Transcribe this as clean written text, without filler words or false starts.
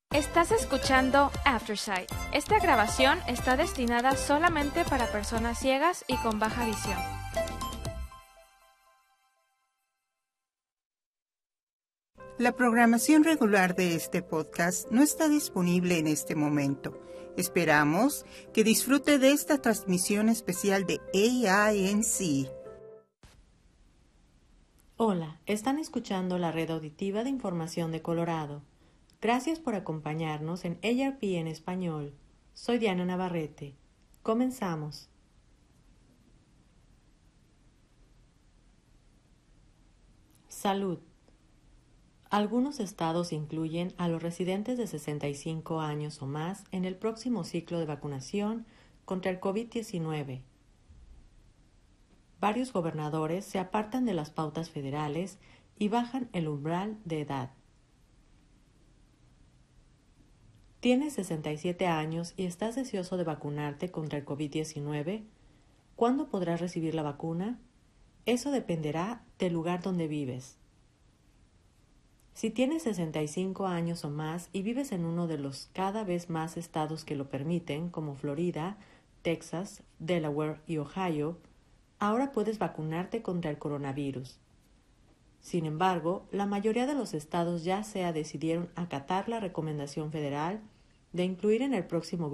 Estás escuchando Aftersight. Esta grabación está destinada solamente para personas ciegas y con baja visión. La programación regular de este podcast no está disponible en este momento. Esperamos que disfrute de esta transmisión especial de AINC. Hola, están escuchando la Red Auditiva de Información de Colorado. Gracias por acompañarnos en ARP en español. Soy Diana Navarrete. Comenzamos. Salud. Algunos estados incluyen a los residentes de 65 años o más en el próximo ciclo de vacunación contra el COVID-19. Varios gobernadores se apartan de las pautas federales y bajan el umbral de edad. ¿Tienes 67 años y estás deseoso de vacunarte contra el COVID-19? ¿Cuándo podrás recibir la vacuna? Eso dependerá del lugar donde vives. Si tienes 65 años o más y vives en uno de los cada vez más estados que lo permiten, como Florida, Texas, Delaware y Ohio, ahora puedes vacunarte contra el coronavirus. Sin embargo, la mayoría de los estados ya decidieron acatar la recomendación federal de incluir en el próximo